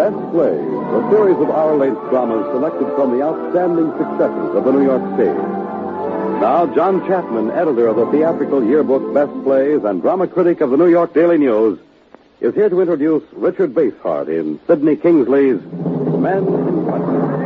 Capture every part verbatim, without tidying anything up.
Best Plays, a series of hour-length dramas selected from the outstanding successes of the New York stage. Now, John Chapman, editor of the theatrical yearbook Best Plays and drama critic of the New York Daily News, is here to introduce Richard Basehart in Sidney Kingsley's Men in White.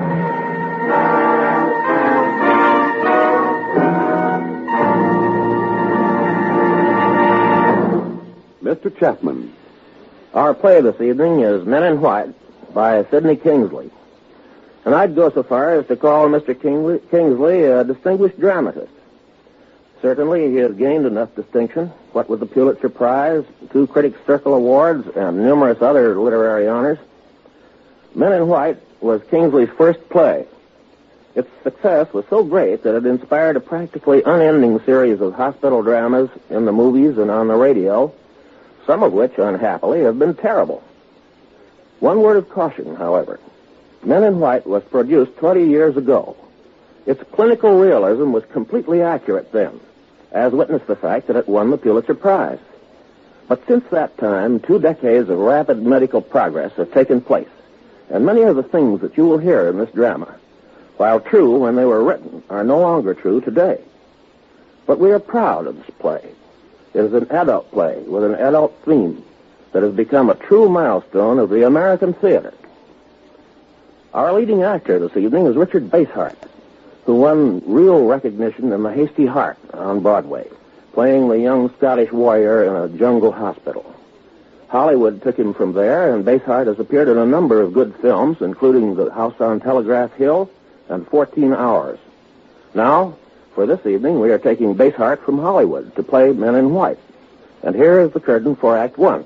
Mister Chapman. Our play this evening is Men in White by Sidney Kingsley. And I'd go so far as to call Mister Kingsley, Kingsley a distinguished dramatist. Certainly, he has gained enough distinction, what with the Pulitzer Prize, two Critics' Circle Awards, and numerous other literary honors. Men in White was Kingsley's first play. Its success was so great that it inspired a practically unending series of hospital dramas in the movies and on the radio, some of which, unhappily, have been terrible. One word of caution, however. Men in White was produced twenty years ago. Its clinical realism was completely accurate then, as witnessed the fact that it won the Pulitzer Prize. But since that time, two decades of rapid medical progress have taken place, and many of the things that you will hear in this drama, while true when they were written, are no longer true today. But we are proud of this play. It is an adult play with an adult theme that has become a true milestone of the American theater. Our leading actor this evening is Richard Basehart, who won real recognition in The Hasty Heart on Broadway, playing the young Scottish warrior in a jungle hospital. Hollywood took him from there, and Basehart has appeared in a number of good films, including The House on Telegraph Hill and fourteen hours. Now, for this evening, we are taking Basehart from Hollywood to play Men in White. And here is the curtain for Act One.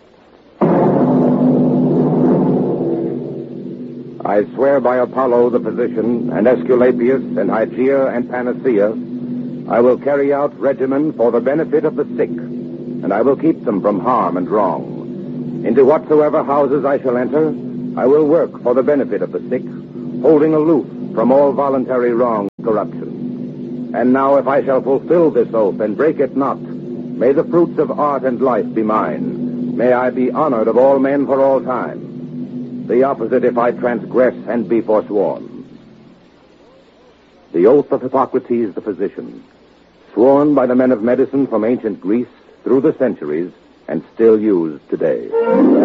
I swear by Apollo the physician, and Aesculapius, and Hygeia, and Panacea, I will carry out regimen for the benefit of the sick, and I will keep them from harm and wrong. Into whatsoever houses I shall enter, I will work for the benefit of the sick, holding aloof from all voluntary wrong and corruption. And now, if I shall fulfill this oath and break it not, may the fruits of art and life be mine. May I be honored of all men for all time. The opposite if I transgress and be forsworn. The oath of Hippocrates the physician, sworn by the men of medicine from ancient Greece through the centuries and still used today.